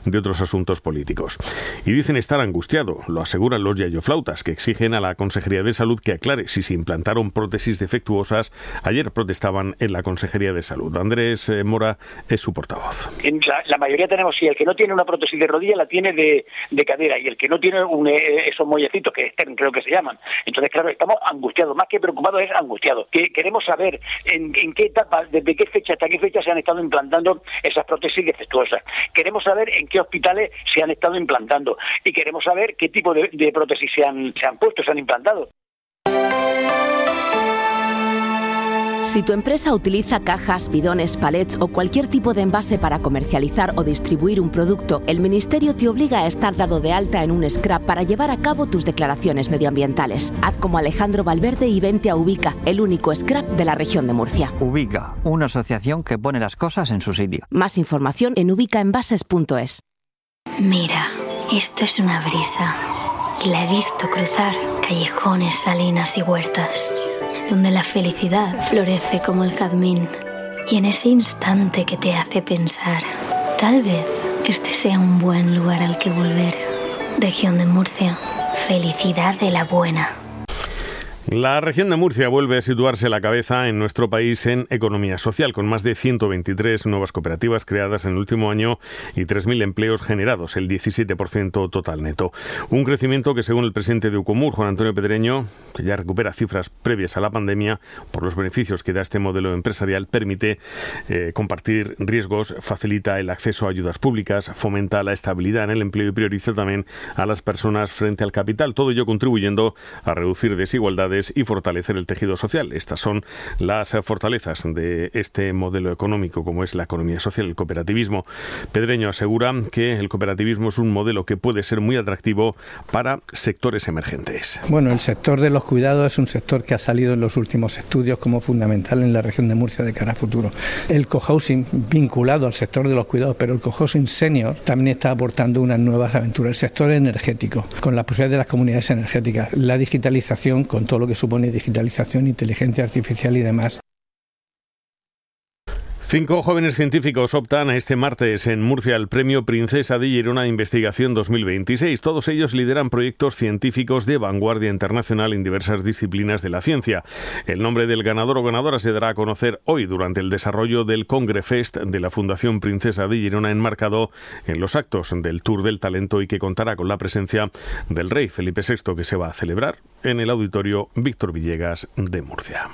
de otros asuntos políticos. Y dicen estar angustiado, lo aseguran los yayoflautas, que exigen a la Consejería de Salud que aclare si se implantaron prótesis defectuosas. Ayer protestaban en la Consejería de Salud. Andrés Mora es su portavoz. La mayoría tenemos, si el que no tiene una prótesis de rodilla la tiene de cadera, y el que no tiene esos mollecitos, que creo que se llaman. Entonces, claro, estamos angustiados, más que preocupados es angustiados. Que queremos saber en qué etapa, desde qué fecha hasta qué fecha se han estado implantando esas prótesis defectuosas. Queremos saber en qué hospitales se han estado implantando y queremos saber qué tipo de prótesis se han puesto, se han implantado. Si tu empresa utiliza cajas, bidones, palets o cualquier tipo de envase para comercializar o distribuir un producto, el Ministerio te obliga a estar dado de alta en un SCRAP para llevar a cabo tus declaraciones medioambientales. Haz como Alejandro Valverde y vente a Ubica, el único SCRAP de la región de Murcia. Ubica, una asociación que pone las cosas en su sitio. Más información en ubicaenvases.es. Mira, esto es una brisa y la he visto cruzar callejones, salinas y huertas, donde la felicidad florece como el jazmín. Y en ese instante que te hace pensar, tal vez este sea un buen lugar al que volver. Región de Murcia, felicidad de la buena. La región de Murcia vuelve a situarse a la cabeza en nuestro país en economía social, con más de 123 nuevas cooperativas creadas en el último año y 3.000 empleos generados, el 17% total neto. Un crecimiento que, según el presidente de Ucomur, Juan Antonio Pedreño, que ya recupera cifras previas a la pandemia por los beneficios que da este modelo empresarial, permite compartir riesgos, facilita el acceso a ayudas públicas, fomenta la estabilidad en el empleo y prioriza también a las personas frente al capital, todo ello contribuyendo a reducir desigualdades y fortalecer el tejido social. Estas son las fortalezas de este modelo económico, como es la economía social, el cooperativismo. Pedreño asegura que el cooperativismo es un modelo que puede ser muy atractivo para sectores emergentes. Bueno, el sector de los cuidados es un sector que ha salido en los últimos estudios como fundamental en la región de Murcia de cara a futuro. El cohousing vinculado al sector de los cuidados, pero el cohousing senior también está aportando unas nuevas aventuras. El sector energético, con la posibilidad de las comunidades energéticas, la digitalización, con todo lo que supone digitalización, inteligencia artificial y demás. 5 jóvenes científicos optan a este martes en Murcia al Premio Princesa de Girona de Investigación 2026. Todos ellos lideran proyectos científicos de vanguardia internacional en diversas disciplinas de la ciencia. El nombre del ganador o ganadora se dará a conocer hoy durante el desarrollo del Congrefest de la Fundación Princesa de Girona, enmarcado en los actos del Tour del Talento y que contará con la presencia del rey Felipe VI, que se va a celebrar en el Auditorio Víctor Villegas de Murcia.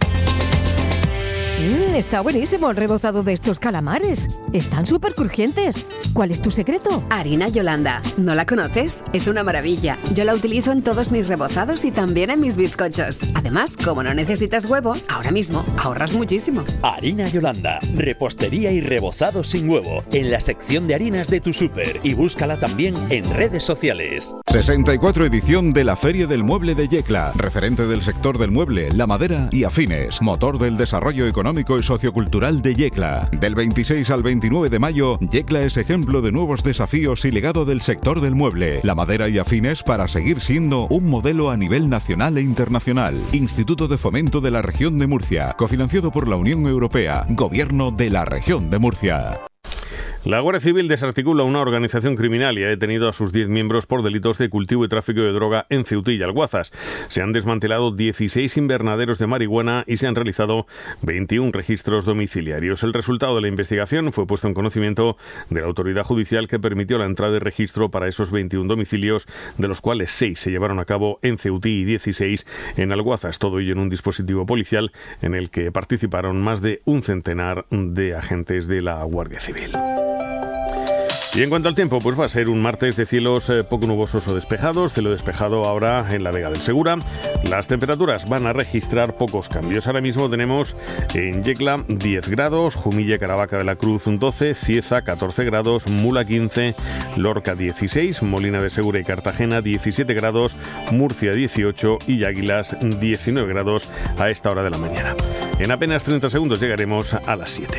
Está buenísimo el rebozado de estos calamares. Están súper crujientes. ¿Cuál es tu secreto? Harina Yolanda. ¿No la conoces? Es una maravilla. Yo la utilizo en todos mis rebozados y también en mis bizcochos. Además, como no necesitas huevo, ahora mismo ahorras muchísimo. Harina Yolanda. Repostería y rebozado sin huevo. En la sección de harinas de tu súper. Y búscala también en redes sociales. 64 edición de la Feria del Mueble de Yecla. Referente del sector del mueble, la madera y afines. Motor del desarrollo económico y sociocultural de Yecla. Del 26 al 29 de mayo, Yecla es ejemplo de nuevos desafíos y legado del sector del mueble, la madera y afines para seguir siendo un modelo a nivel nacional e internacional. Instituto de Fomento de la Región de Murcia, cofinanciado por la Unión Europea, Gobierno de la Región de Murcia. La Guardia Civil desarticula una organización criminal y ha detenido a sus 10 miembros por delitos de cultivo y tráfico de droga en Ceuta y Alguazas. Se han desmantelado 16 invernaderos de marihuana y se han realizado 21 registros domiciliarios. El resultado de la investigación fue puesto en conocimiento de la autoridad judicial, que permitió la entrada y registro para esos 21 domicilios, de los cuales 6 se llevaron a cabo en Ceuta y 16 en Alguazas. Todo ello en un dispositivo policial en el que participaron más de un centenar de agentes de la Guardia Civil. Y en cuanto al tiempo, pues va a ser un martes de cielos poco nubosos o despejados, cielo despejado ahora en la Vega del Segura. Las temperaturas van a registrar pocos cambios. Ahora mismo tenemos en Yecla 10 grados, Jumilla, Caravaca de la Cruz 12, Cieza 14 grados, Mula 15, Lorca 16, Molina de Segura y Cartagena 17 grados, Murcia 18 y Águilas 19 grados a esta hora de la mañana. En apenas 30 segundos llegaremos a las 7.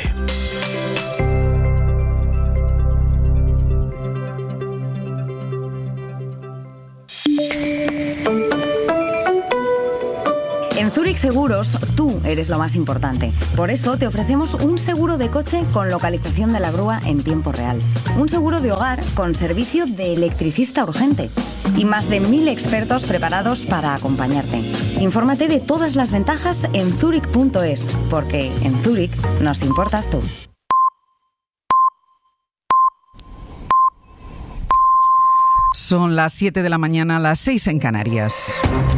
En Zúrich Zurich Seguros, tú eres lo más importante. Por eso te ofrecemos un seguro de coche con localización de la grúa en tiempo real. Un seguro de hogar con servicio de electricista urgente. Y más de 1000 expertos preparados para acompañarte. Infórmate de todas las ventajas en Zurich.es, porque en Zurich nos importas tú. Son las 7 de la mañana, las 6 en Canarias.